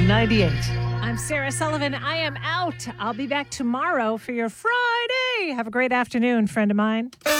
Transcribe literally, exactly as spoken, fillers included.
ninety-eight. I'm Sarah Sullivan. I am out. I'll be back tomorrow for your Friday. Have a great afternoon, friend of mine.